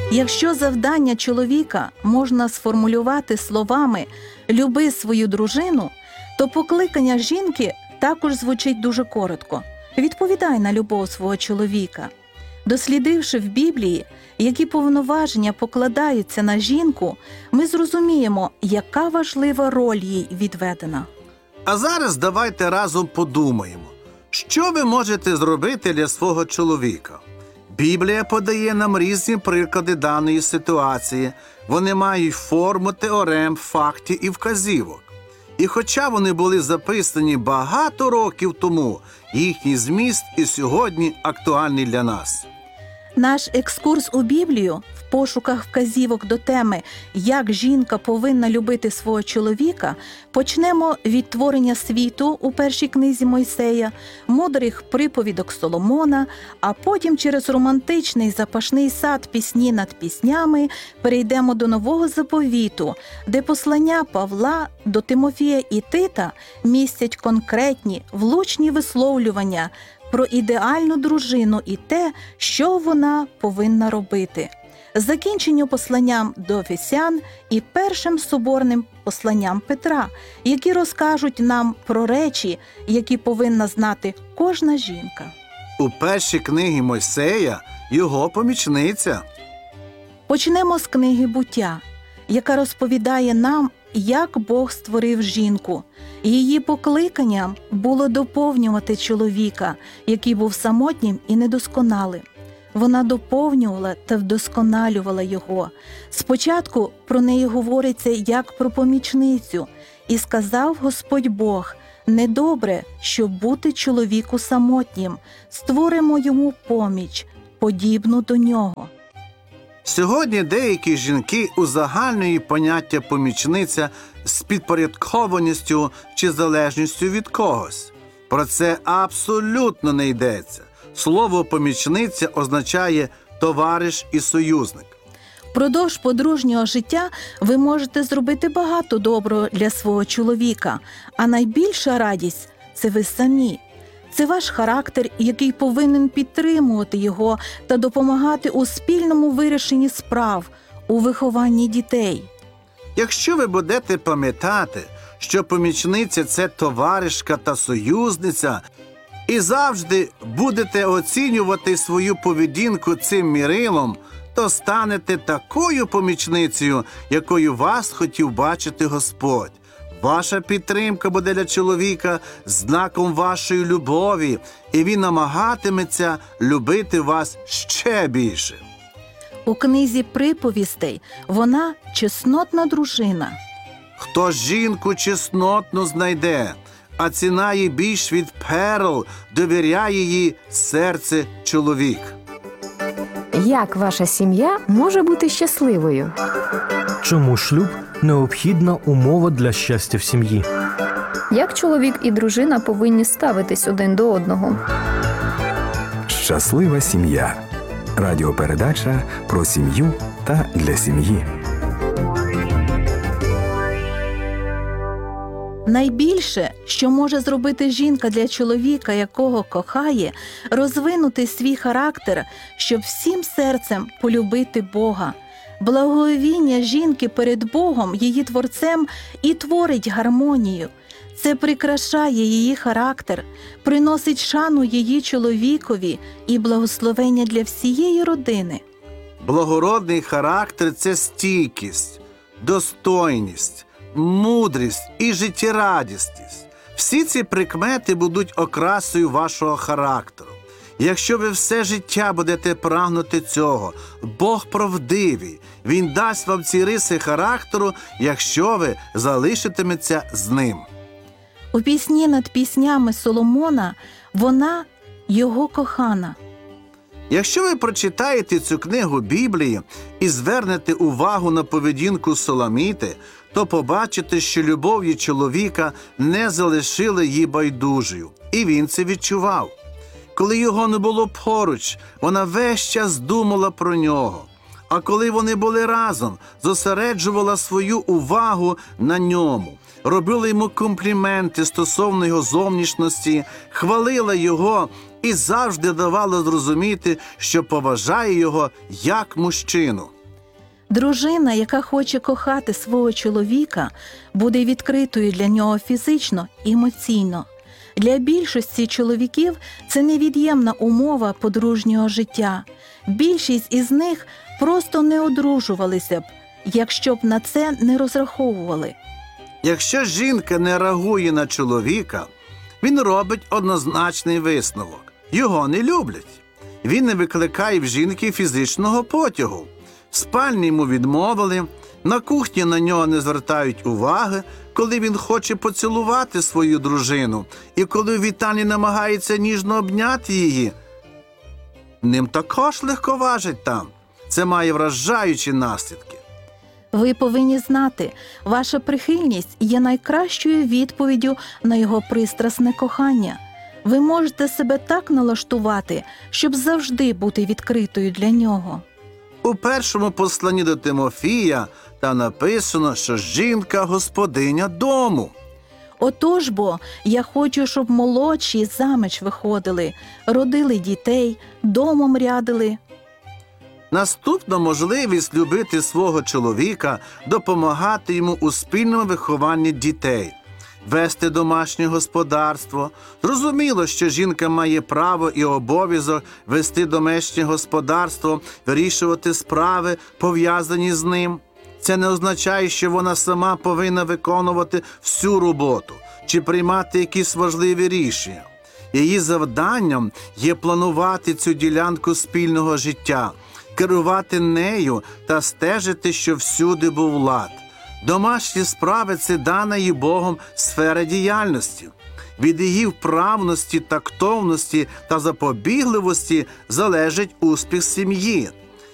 Якщо завдання чоловіка можна сформулювати словами «люби свою дружину», то покликання жінки також звучить дуже коротко – «відповідай на любов свого чоловіка». Дослідивши в Біблії, які повноваження покладаються на жінку, ми зрозуміємо, яка важлива роль їй відведена. А зараз давайте разом подумаємо, що ви можете зробити для свого чоловіка. Біблія подає нам різні приклади даної ситуації. Вони мають форму теорем, фактів і вказівок. І хоча вони були записані багато років тому, їхній зміст і сьогодні актуальний для нас. Наш екскурс у Біблію в пошуках вказівок до теми «Як жінка повинна любити свого чоловіка» почнемо від творення світу у першій книзі Мойсея, мудрих приповідок Соломона, а потім через романтичний запашний сад пісні над піснями перейдемо до Нового Заповіту, де послання Павла до Тимофія і Тита містять конкретні, влучні висловлювання про ідеальну дружину і те, що вона повинна робити. Закінченню посланням до Ефесян і першим соборним посланням Петра, які розкажуть нам про речі, які повинна знати кожна жінка. У першій книгі Мойсея його помічниця. Почнемо з книги «Буття», яка розповідає нам, як Бог створив жінку. Її покликанням було доповнювати чоловіка, який був самотнім і недосконалим. Вона доповнювала та вдосконалювала його. Спочатку про неї говориться як про помічницю. «І сказав Господь Бог, недобре, щоб бути чоловіку самотнім, створимо йому поміч, подібну до нього». Сьогодні деякі жінки узагальнюють поняття «помічниця» з підпорядкованістю чи залежністю від когось. Про це абсолютно не йдеться. Слово «помічниця» означає «товариш і союзник». Впродовж подружнього життя ви можете зробити багато доброго для свого чоловіка, а найбільша радість – це ви самі. Це ваш характер, який повинен підтримувати його та допомагати у спільному вирішенні справ, у вихованні дітей. Якщо ви будете пам'ятати, що помічниця – це товаришка та союзниця, і завжди будете оцінювати свою поведінку цим мірилом, то станете такою помічницею, якою вас хотів бачити Господь. Ваша підтримка буде для чоловіка знаком вашої любові, і він намагатиметься любити вас ще більше. У книзі приповістей вона чеснотна дружина. Хто жінку чеснотну знайде, а ціна їй більш від перл, довіряє їй серце чоловік. Як ваша сім'я може бути щасливою? Чому шлюб – необхідна умова для щастя в сім'ї? Як чоловік і дружина повинні ставитись один до одного? Щаслива сім'я. Радіопередача про сім'ю та для сім'ї. Найбільше, що може зробити жінка для чоловіка, якого кохає, розвинути свій характер, щоб всім серцем полюбити Бога. Благоговіння жінки перед Богом, її Творцем, і творить гармонію. Це прикрашає її характер, приносить шану її чоловікові і благословення для всієї родини. Благородний характер – це стійкість, достойність, мудрість і життєрадісність. Всі ці прикмети будуть окрасою вашого характеру. Якщо ви все життя будете прагнути цього, Бог правдивий. Він дасть вам ці риси характеру, якщо ви залишитиметеся з ним. У пісні над піснями Соломона вона його кохана. Якщо ви прочитаєте цю книгу Біблії і звернете увагу на поведінку Соломіти, то побачите, що любов її чоловіка не залишила її байдужою. І він це відчував. Коли його не було поруч, вона весь час думала про нього. А коли вони були разом, зосереджувала свою увагу на ньому. Робила йому компліменти стосовно його зовнішності, хвалила його і завжди давала зрозуміти, що поважає його як мужчину. Дружина, яка хоче кохати свого чоловіка, буде відкритою для нього фізично і емоційно. Для більшості чоловіків це невід'ємна умова подружнього життя. Більшість із них просто не одружувалися б, якщо б на це не розраховували. Якщо жінка не реагує на чоловіка, він робить однозначний висновок. Його не люблять. Він не викликає в жінки фізичного потягу. В спальні йому відмовили, на кухні на нього не звертають уваги, коли він хоче поцілувати свою дружину, і коли в вітальні намагається ніжно обняти її. Ним також легковажать там. Це має вражаючі наслідки. Ви повинні знати, ваша прихильність є найкращою відповіддю на його пристрасне кохання. Ви можете себе так налаштувати, щоб завжди бути відкритою для нього. У першому посланні до Тимофія там написано, що жінка – господиня дому. Отож бо, я хочу, щоб молодші заміж виходили, родили дітей, домом рядили. Наступна можливість любити свого чоловіка – допомагати йому у спільному вихованні дітей, вести домашнє господарство. Зрозуміло, що жінка має право і обов'язок вести домашнє господарство, вирішувати справи, пов'язані з ним. Це не означає, що вона сама повинна виконувати всю роботу чи приймати якісь важливі рішення. Її завданням є планувати цю ділянку спільного життя, керувати нею та стежити, що всюди був лад. Домашні справи – це дана їй Богом сфера діяльності. Від її вправності, тактовності та запобігливості залежить успіх сім'ї.